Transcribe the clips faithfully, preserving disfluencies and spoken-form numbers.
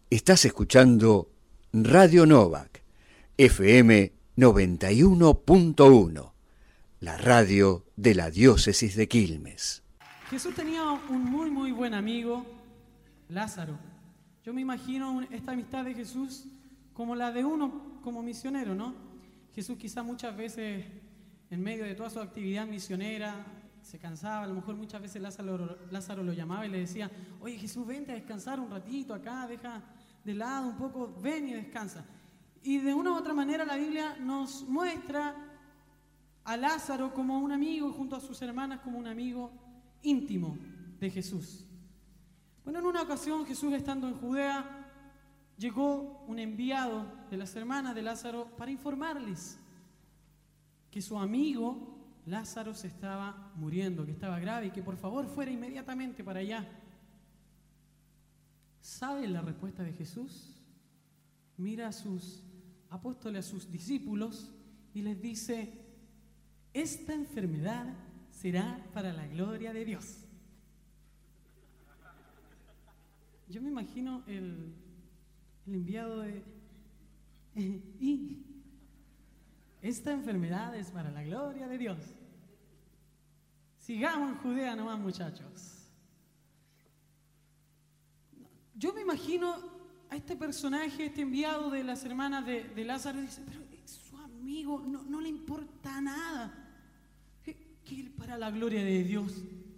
Estás escuchando Radio Novak, F M noventa y uno punto uno, la radio de la diócesis de Quilmes. Jesús tenía un muy muy buen amigo, Lázaro. Yo me imagino esta amistad de Jesús como la de uno como misionero, ¿no? Jesús quizá muchas veces, en medio de toda su actividad misionera, se cansaba. A lo mejor muchas veces Lázaro, Lázaro lo llamaba y le decía: oye Jesús, vente a descansar un ratito acá, deja de lado un poco, ven y descansa. Y de una u otra manera la Biblia nos muestra a Lázaro como un amigo, junto a sus hermanas como un amigo íntimo de Jesús. Bueno, en una ocasión Jesús, estando en Judea, llegó un enviado de las hermanas de Lázaro para informarles que su amigo Lázaro se estaba muriendo, que estaba grave y que por favor fuera inmediatamente para allá. ¿Saben la respuesta de Jesús? Mira a sus apóstoles, a sus discípulos, y les dice: esta enfermedad será para la gloria de Dios. Yo me imagino el, el enviado de... y esta enfermedad es para la gloria de Dios. Sigamos en Judea nomás, muchachos. Yo me imagino a este personaje, este enviado de las hermanas de, de Lázaro, dice: pero es su amigo, no, no le importa nada, que, que para la gloria de Dios.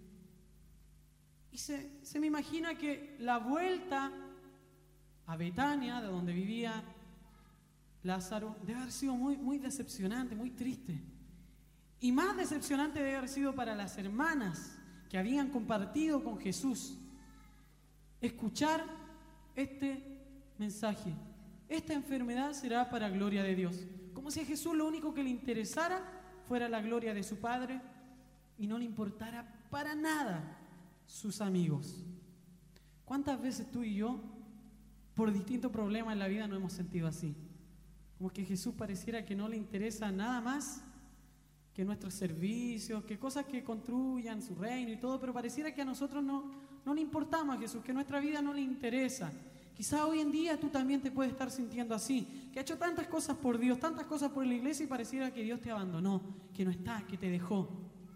Y se, se me imagina que la vuelta a Betania, de donde vivía Lázaro, debe haber sido muy, muy decepcionante, muy triste. Y más decepcionante debe haber sido para las hermanas que habían compartido con Jesús escuchar este mensaje: esta enfermedad será para gloria de Dios. Como si a Jesús lo único que le interesara fuera la gloria de su Padre y no le importara para nada sus amigos. ¿Cuántas veces tú y yo, por distintos problemas en la vida, nos hemos sentido así? Como que Jesús pareciera que no le interesa nada más que nuestros servicios, que cosas que construyan su reino y todo, pero pareciera que a nosotros no, no le importamos a Jesús, que nuestra vida no le interesa. Quizá hoy en día tú también te puedes estar sintiendo así, que ha hecho tantas cosas por Dios, tantas cosas por la iglesia, y pareciera que Dios te abandonó, que no está, que te dejó.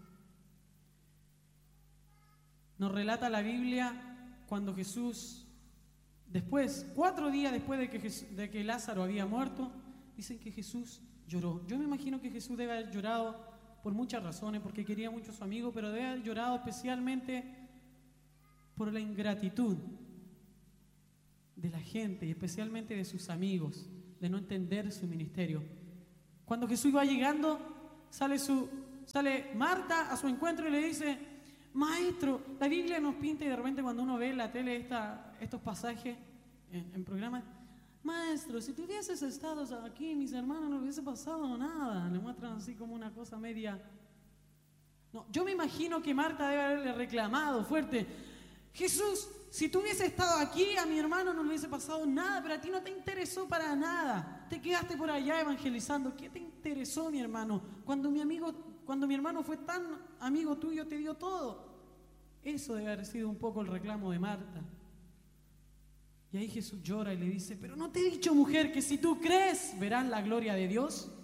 Nos relata la Biblia cuando Jesús, después, cuatro días después de que, Jesús, de que Lázaro había muerto, dicen que Jesús lloró. Yo me imagino que Jesús debe haber llorado por muchas razones, porque quería mucho a su amigo, pero debe haber llorado especialmente por la ingratitud de la gente y especialmente de sus amigos, de no entender su ministerio. Cuando Jesús iba llegando, sale, su, sale Marta a su encuentro y le dice: maestro, la Biblia nos pinta, y de repente cuando uno ve en la tele esta, estos pasajes en, en programas: maestro, si tú hubieses estado aquí, mis hermanos, no hubiese pasado nada. Le muestran así como una cosa media... No, yo me imagino que Marta debe haberle reclamado fuerte: Jesús, si tú hubieses estado aquí, a mi hermano no le hubiese pasado nada, pero a ti no te interesó para nada. Te quedaste por allá evangelizando. ¿Qué te interesó, mi hermano? Cuando mi amigo, cuando mi hermano fue tan amigo tuyo, te dio todo. Eso debe haber sido un poco el reclamo de Marta. Y ahí Jesús llora y le dice: pero ¿no te he dicho, mujer, que si tú crees, verás la gloria de Dios?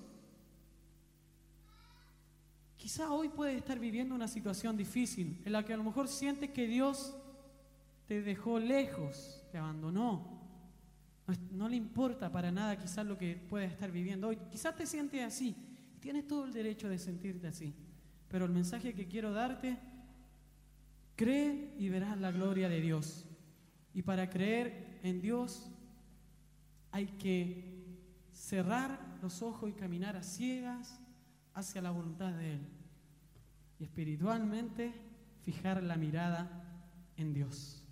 Quizá hoy puedes estar viviendo una situación difícil, en la que a lo mejor sientes que Dios te dejó lejos, te abandonó. No, no le importa para nada quizás lo que puedes estar viviendo hoy. Quizás te sientes así, tienes todo el derecho de sentirte así. Pero el mensaje que quiero darte: cree y verás la gloria de Dios. Y para creer en Dios hay que cerrar los ojos y caminar a ciegas hacia la voluntad de Él. Y espiritualmente fijar la mirada en Dios.